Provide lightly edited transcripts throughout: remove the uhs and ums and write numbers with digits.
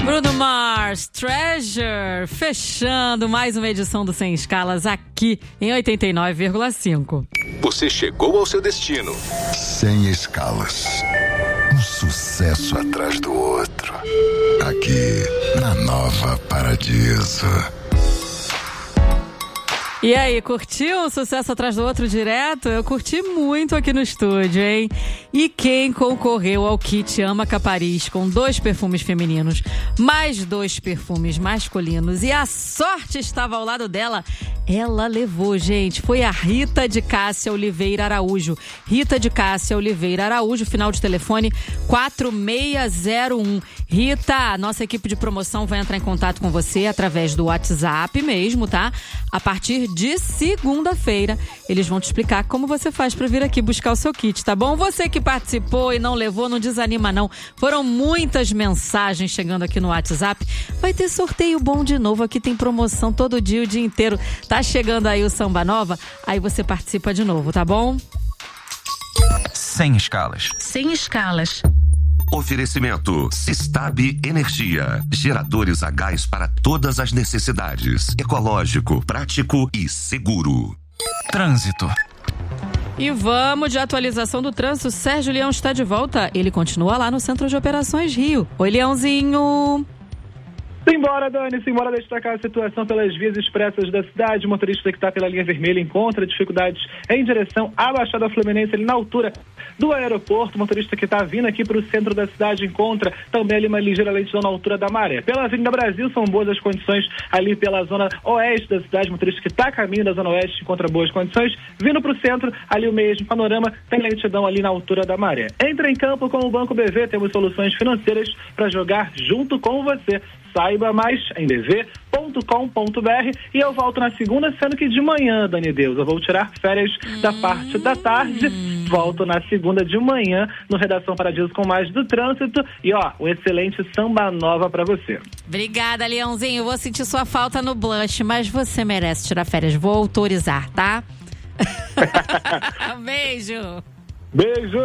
Bruno Mars, Treasure, fechando mais uma edição do Sem Escalas aqui em 89,5. Você chegou ao seu destino. Sem Escalas. Um sucesso atrás do outro. Aqui na Nova Paradiso. E aí, curtiu um sucesso atrás do outro direto? Eu curti muito aqui no estúdio, hein? E quem concorreu ao kit Ama Capariz com 2 perfumes femininos, mais 2 perfumes masculinos, e a sorte estava ao lado dela, ela levou, gente. Foi a Rita de Cássia Oliveira Araújo. Rita de Cássia Oliveira Araújo, final de telefone 4601. Rita, a nossa equipe de promoção vai entrar em contato com você através do WhatsApp mesmo, tá? A partir de segunda-feira, eles vão te explicar como você faz para vir aqui buscar o seu kit, tá bom? Você que participou e não levou, não desanima não. Foram muitas mensagens chegando aqui no WhatsApp. Vai ter sorteio bom de novo, aqui tem promoção todo dia, o dia inteiro. Tá chegando aí o Samba Nova, aí você participa de novo, tá bom? Sem Escalas. Sem Escalas. Oferecimento Sistab Energia. Geradores a gás para todas as necessidades. Ecológico, prático e seguro. Trânsito. E vamos de atualização do trânsito. Sérgio Leão está de volta. Ele continua lá no Centro de Operações Rio. Oi, Leãozinho. Simbora, Dani, simbora destacar a situação pelas vias expressas da cidade. O motorista que está pela linha vermelha encontra dificuldades em direção à Baixada Fluminense, ali na altura do aeroporto. O motorista que está vindo aqui para o centro da cidade encontra também ali uma ligeira lentidão na altura da Maré. Pela Avenida Brasil são boas as condições ali pela zona oeste da cidade. O motorista que está a caminho da zona oeste encontra boas condições. Vindo para o centro, ali o mesmo panorama, tem lentidão ali na altura da Maré. Entra em campo com o Banco BV, temos soluções financeiras para jogar junto com você. Saiba mais em bv.com.br e eu volto na segunda, sendo que de manhã, Dani Deus, eu vou tirar férias da parte da tarde, volto na segunda de manhã no Redação Paradiso com mais do trânsito e ó, um excelente Samba Nova pra você. Obrigada, Leãozinho, vou sentir sua falta no blush, mas você merece tirar férias, vou autorizar, tá? Beijo! Beijo!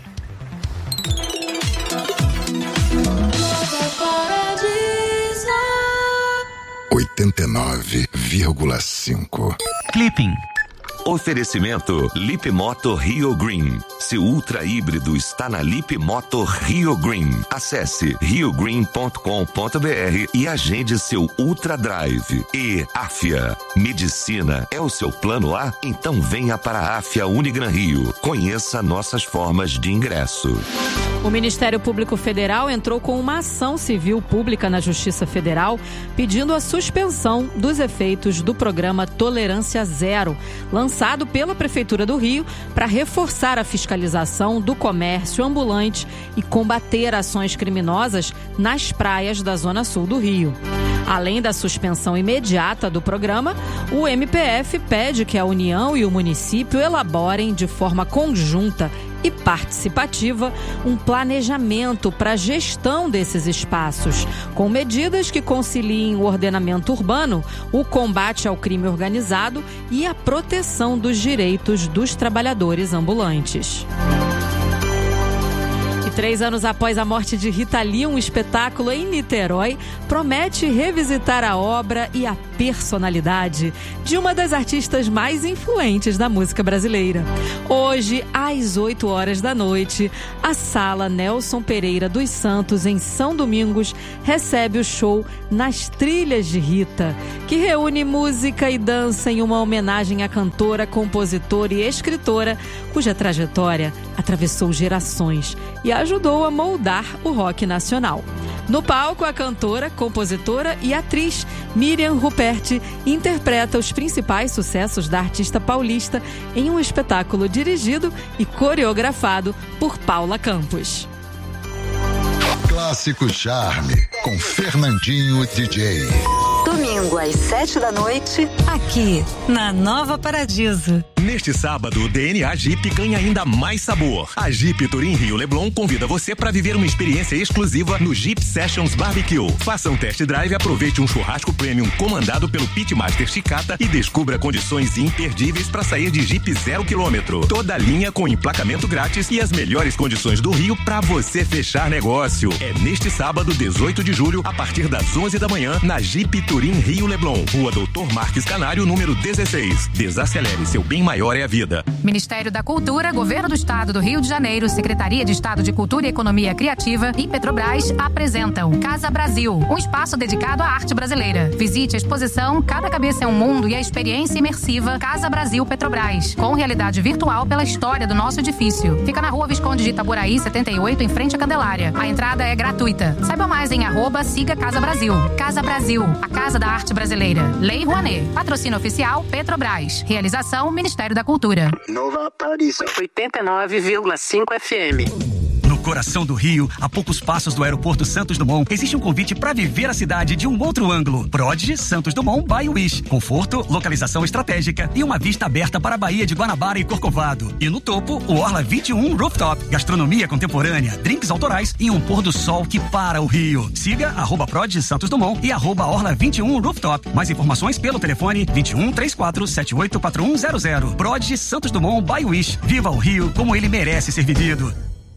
89,5. Clipping. Oferecimento Lip Moto Rio Green. Seu ultra híbrido está na Lip Moto Rio Green. Acesse riogreen.com.br e agende seu Ultra Drive. E Afia. Medicina é o seu plano A? Então venha para a Afia Unigran Rio. Conheça nossas formas de ingresso. O Ministério Público Federal entrou com uma ação civil pública na Justiça Federal pedindo a suspensão dos efeitos do programa Tolerância Zero, lançado pela Prefeitura do Rio para reforçar a fiscalização do comércio ambulante e combater ações criminosas nas praias da Zona Sul do Rio. Além da suspensão imediata do programa, o MPF pede que a União e o município elaborem de forma conjunta e participativa um planejamento para a gestão desses espaços, com medidas que conciliem o ordenamento urbano, o combate ao crime organizado e a proteção dos direitos dos trabalhadores ambulantes. 3 anos após a morte de Rita Lee, um espetáculo em Niterói promete revisitar a obra e a personalidade de uma das artistas mais influentes da música brasileira. Hoje, às 8 horas da noite, a Sala Nelson Pereira dos Santos, em São Domingos, recebe o show Nas Trilhas de Rita, que reúne música e dança em uma homenagem à cantora, compositora e escritora, cuja trajetória atravessou gerações e ajudou a moldar o rock nacional. No palco, a cantora, compositora e atriz Miriam Ruperti interpreta os principais sucessos da artista paulista em um espetáculo dirigido e coreografado por Paula Campos. Clássico Charme, com Fernandinho DJ. Domingo domingo às 7h, aqui na Nova Paradiso. Neste sábado, o DNA Jeep ganha ainda mais sabor. A Jeep Turim Rio Leblon convida você para viver uma experiência exclusiva no Jeep Sessions Barbecue. Faça um test drive e aproveite um churrasco premium comandado pelo Pitmaster Chicata e descubra condições imperdíveis para sair de Jeep 0 km. Toda a linha com emplacamento grátis e as melhores condições do Rio para você fechar negócio. É neste sábado, 18 de julho, a partir das 11 da manhã, na Jeep Turim Rio Leblon, Rua Doutor Marques Canário, número 16. Desacelere, seu bem maior é a vida. Ministério da Cultura, Governo do Estado do Rio de Janeiro, Secretaria de Estado de Cultura e Economia Criativa e Petrobras apresentam Casa Brasil, um espaço dedicado à arte brasileira. Visite a exposição Cada Cabeça é um Mundo e a experiência imersiva Casa Brasil Petrobras, com realidade virtual pela história do nosso edifício. Fica na Rua Visconde de Itaboraí, 78, em frente à Candelária. A entrada é gratuita. Saiba mais em @siga Casa Brasil. Casa Brasil, a Casa da Arte Brasileira. Lei Rouanet. Patrocínio oficial Petrobras. Realização Ministério da Cultura. Nova Paradiso 89,5 FM. No coração do Rio, a poucos passos do aeroporto Santos Dumont, existe um convite para viver a cidade de um outro ângulo. Prodigy Santos Dumont by Wish. Conforto, localização estratégica e uma vista aberta para a Baía de Guanabara e Corcovado. E no topo, o Orla 21 Rooftop. Gastronomia contemporânea, drinks autorais e um pôr do sol que para o Rio. Siga @Prodigy Santos Dumont e @Orla 21 Rooftop. Mais informações pelo telefone 21 34 78 4100. Prodigy Santos Dumont by Wish. Viva o Rio como ele merece ser vivido.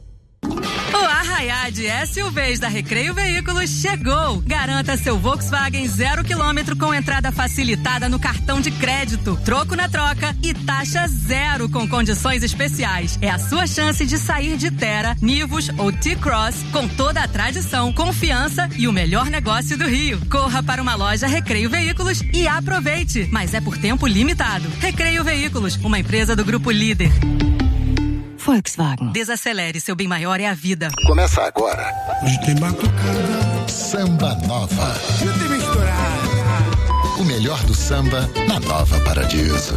O Arraiá de SUVs da Recreio Veículos chegou! Garanta seu Volkswagen 0 km com entrada facilitada no cartão de crédito, troco na troca e taxa zero com condições especiais. É a sua chance de sair de Terra, Nivus ou T-Cross com toda a tradição, confiança e o melhor negócio do Rio. Corra para uma loja Recreio Veículos e aproveite! Mas é por tempo limitado. Recreio Veículos, uma empresa do Grupo Líder. Volkswagen. Desacelere, seu bem maior é a vida. Começa agora. Samba Nova. O melhor do samba na Nova Paradiso.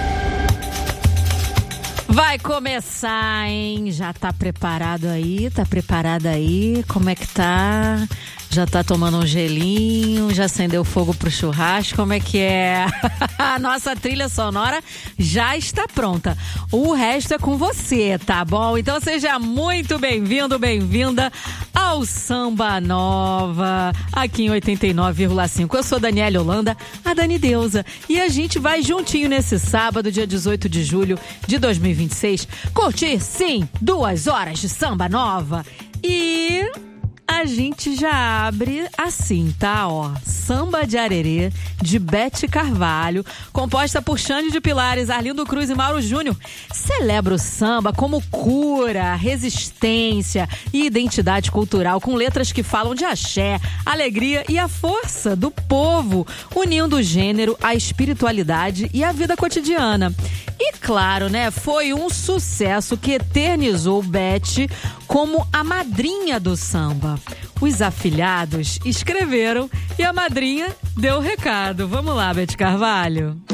Vai começar, hein? Já tá preparado aí? Tá preparada aí? Como é que tá? Já tá tomando um gelinho? Já acendeu fogo pro churrasco? Como é que é? A nossa trilha sonora já está pronta. O resto é com você, tá bom? Então seja muito bem-vindo, bem-vinda ao Samba Nova, aqui em 89,5. Eu sou Daniela Holanda, a Dani Deusa, e a gente vai juntinho nesse sábado, dia 18 de julho de 2026, curtir, sim, 2 horas de Samba Nova. E a gente já abre assim, tá? Ó, Samba de Arerê, de Bete Carvalho, composta por Xande de Pilares, Arlindo Cruz e Mauro Júnior. Celebra o samba como cura, resistência e identidade cultural, com letras que falam de axé, alegria e a força do povo, unindo o gênero, a espiritualidade e a vida cotidiana. E claro, né, foi um sucesso que eternizou Bete como a madrinha do samba. Os afilhados escreveram e a madrinha deu o recado. Vamos lá, Bete Carvalho.